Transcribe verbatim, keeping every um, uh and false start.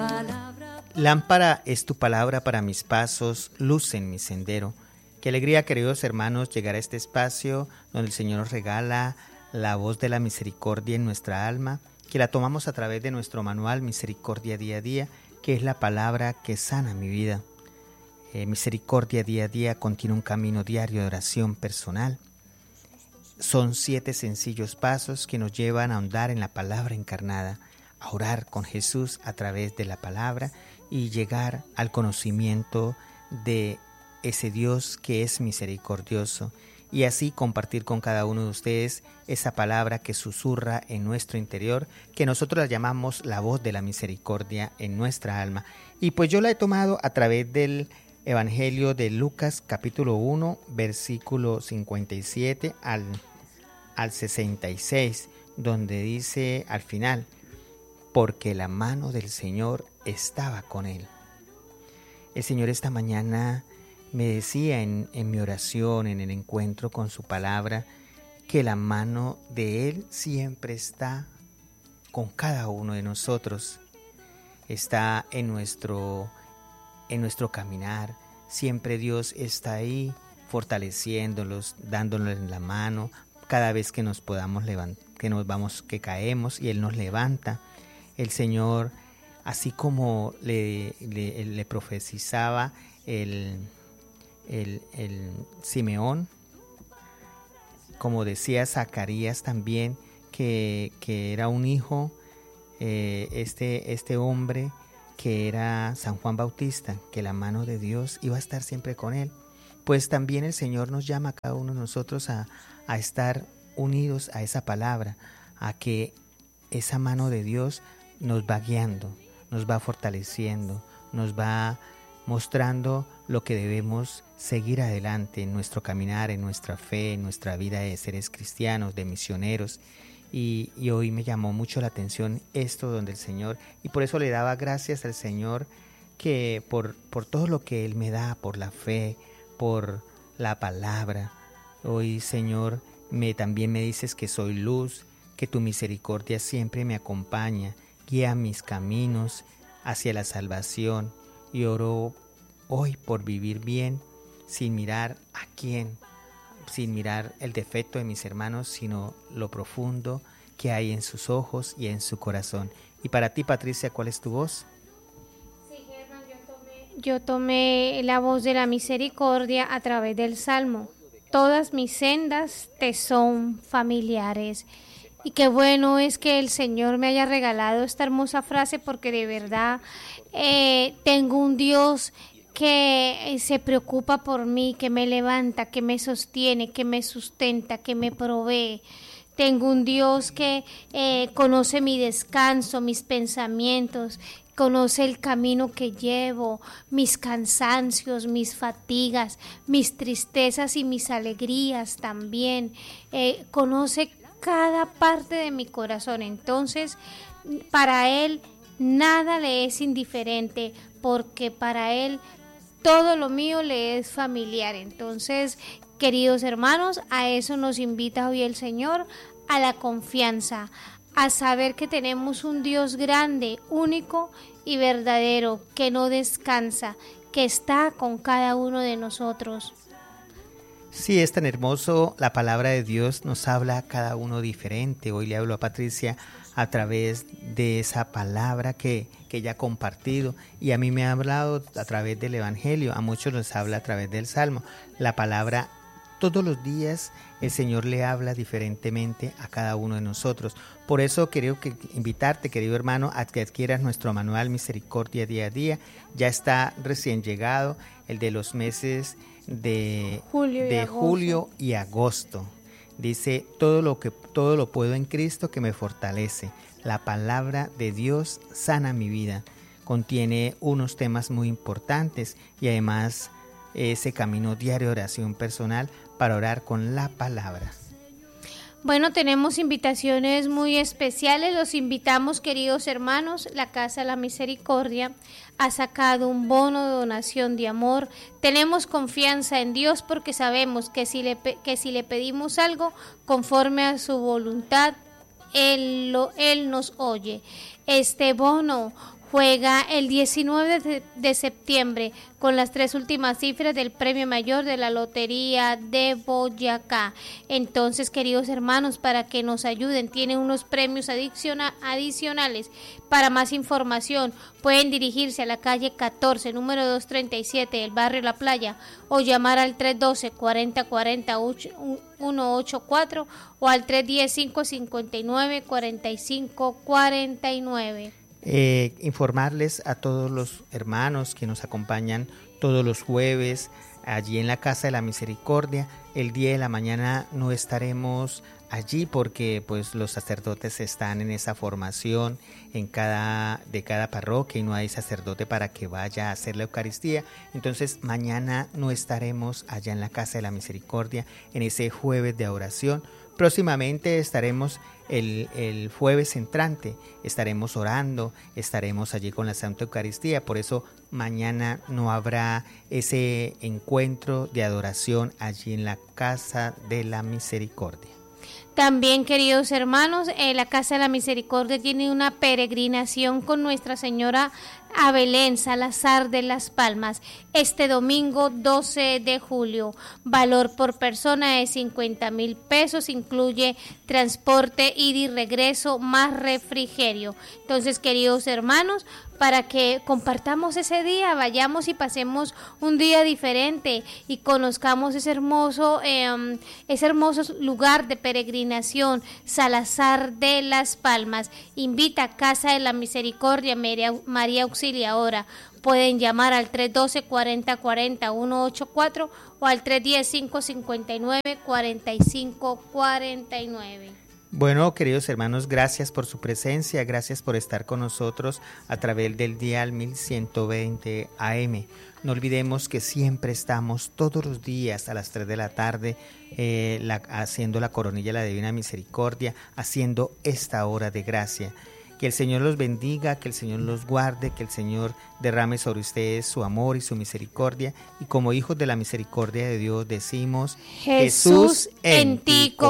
Lámpara es tu palabra para mis pasos, luz en mi sendero. Qué alegría, queridos hermanos, llegar a este espacio donde el Señor nos regala la voz de la misericordia en nuestra alma, que la tomamos a través de nuestro manual Misericordia Día a Día, que es la palabra que sana mi vida. Eh, misericordia Día a Día contiene un camino diario de oración personal. Son siete sencillos pasos que nos llevan a ahondar en la palabra encarnada, a orar con Jesús a través de la palabra y llegar al conocimiento de ese Dios que es misericordioso, y así compartir con cada uno de ustedes esa palabra que susurra en nuestro interior, que nosotros la llamamos la voz de la misericordia en nuestra alma. Y pues yo la he tomado a través del Evangelio de Lucas capítulo uno, versículo cincuenta y siete al, al sesenta y seis, donde dice al final: porque la mano del Señor estaba con él. El Señor esta mañana me decía en, en mi oración, en el encuentro con su palabra, que la mano de Él siempre está con cada uno de nosotros. Está en nuestro, en nuestro caminar. Siempre Dios está ahí fortaleciéndolos, dándonos la mano cada vez que nos podamos levantar, que nos vamos, que caemos y Él nos levanta. El Señor, así como le, le, le profetizaba el El, el Simeón, como decía Zacarías también, que, que era un hijo, eh, este, este hombre que era San Juan Bautista, que la mano de Dios iba a estar siempre con él. Pues también el Señor nos llama a cada uno de nosotros a, a estar unidos a esa palabra, a que esa mano de Dios nos va guiando, nos va fortaleciendo, nos va mostrando lo que debemos seguir adelante en nuestro caminar, en nuestra fe, en nuestra vida de seres cristianos, de misioneros. Y, y hoy me llamó mucho la atención esto donde el Señor, y por eso le daba gracias al Señor que por, por todo lo que Él me da, por la fe, por la palabra. Hoy, Señor, me, también me dices que soy luz, que tu misericordia siempre me acompaña, guía mis caminos hacia la salvación. Y oro hoy por vivir bien, sin mirar a quién, sin mirar el defecto de mis hermanos, sino lo profundo que hay en sus ojos y en su corazón. Y para ti, Patricia, ¿cuál es tu voz? Sí, Germán, yo tomé, yo tomé la voz de la misericordia a través del Salmo. Todas mis sendas te son familiares. Y qué bueno es que el Señor me haya regalado esta hermosa frase, porque de verdad eh, tengo un Dios que se preocupa por mí, que me levanta, que me sostiene, que me sustenta, que me provee. Tengo un Dios que eh, conoce mi descanso, mis pensamientos, conoce el camino que llevo, mis cansancios, mis fatigas, mis tristezas y mis alegrías también. Eh, conoce cada parte de mi corazón. Entonces, para Él nada le es indiferente, porque para Él todo lo mío le es familiar. Entonces, queridos hermanos, a eso nos invita hoy el Señor, a la confianza, a saber que tenemos un Dios grande, único y verdadero, que no descansa, que está con cada uno de nosotros. Sí, es tan hermoso, la palabra de Dios nos habla a cada uno diferente. Hoy le hablo a Patricia a través de esa palabra que, que ella ha compartido, y a mí me ha hablado a través del Evangelio, a muchos les habla a través del Salmo. La palabra, todos los días el Señor le habla diferentemente a cada uno de nosotros. Por eso quiero que invitarte, querido hermano, a que adquieras nuestro manual Misericordia Día a Día. Ya está recién llegado, el de los meses de julio, de y, julio y agosto. Dice: todo lo que todo lo puedo en Cristo que me fortalece. La palabra de Dios sana mi vida. Contiene unos temas muy importantes y además ese camino diario de oración personal para orar con la palabra. Bueno, tenemos invitaciones muy especiales. Los invitamos, queridos hermanos. La Casa de la Misericordia ha sacado un bono de donación de amor. Tenemos confianza en Dios, porque sabemos que si le, que si le pedimos algo conforme a su voluntad, Él, lo, Él nos oye. Este bono juega el diecinueve de septiembre con las tres últimas cifras del premio mayor de la Lotería de Boyacá. Entonces, queridos hermanos, para que nos ayuden, tienen unos premios adiciona- adicionales. Para más información, pueden dirigirse a la calle catorce, número doscientos treinta y siete, del barrio La Playa, o llamar al tres uno dos, cuatro cero cuatro cero, uno ocho cuatro o al tres uno cero, cinco cinco nueve, cuatro cinco cuatro nueve. Eh, informarles a todos los hermanos que nos acompañan todos los jueves allí en la Casa de la Misericordia. El día de la mañana no estaremos allí porque pues los sacerdotes están en esa formación en cada de cada parroquia y no hay sacerdote para que vaya a hacer la Eucaristía. Entonces mañana no estaremos allá en la Casa de la Misericordia en ese jueves de oración. Próximamente estaremos el, el jueves entrante, estaremos orando, estaremos allí con la Santa Eucaristía, por eso mañana no habrá ese encuentro de adoración allí en la Casa de la Misericordia. También, queridos hermanos, eh, la Casa de la Misericordia tiene una peregrinación con Nuestra Señora a Belén, Salazar de las Palmas, este domingo doce de julio. Valor por persona de cincuenta mil pesos, incluye transporte, ida y regreso, más refrigerio. Entonces, queridos hermanos, para que compartamos ese día, vayamos y pasemos un día diferente y conozcamos ese hermoso, eh, ese hermoso lugar de peregrinación, Salazar de las Palmas. Invita a Casa de la Misericordia María, María Auxiliadora. Pueden llamar al tres uno dos, cuatro cero cuatro cero, uno ocho cuatro o al tres uno cero, cinco cinco nueve, cuatro cinco cuatro nueve. Bueno, queridos hermanos, gracias por su presencia, gracias por estar con nosotros a través del dial mil ciento veinte A M. No olvidemos que siempre estamos todos los días a las tres de la tarde eh, la, haciendo la coronilla de la Divina Misericordia, haciendo esta hora de gracia. Que el Señor los bendiga, que el Señor los guarde, que el Señor derrame sobre ustedes su amor y su misericordia. Y como hijos de la misericordia de Dios decimos, Jesús, en ti